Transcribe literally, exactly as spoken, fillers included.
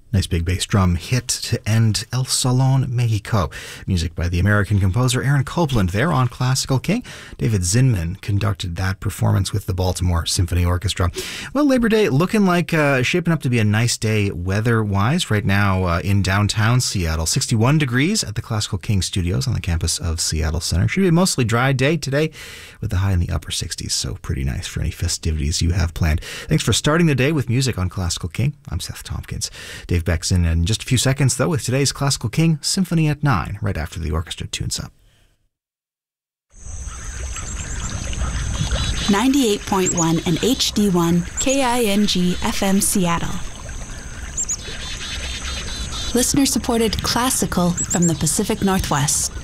Nice big bass drum hit to end El Salón Mexico. Music by the American composer Aaron Copland there on Classical King. David Zinman conducted that performance with the Baltimore Symphony Orchestra. Well, Labor Day looking like uh, shaping up to be a nice day weather-wise right now uh, in downtown Seattle. sixty-one degrees at the Classical King Studios on the campus of Seattle Center. Should be a mostly dry day today with the high in the upper sixties, so pretty nice for any festivities you have planned. Thanks for starting the day with music on Classical King. I'm Seth Tompkins. Dave Beck's in in just a few seconds, though, with today's Classical King Symphony at nine, right after the orchestra tunes up. ninety-eight point one and H D one K I N G F M Seattle. Listener-supported classical from the Pacific Northwest.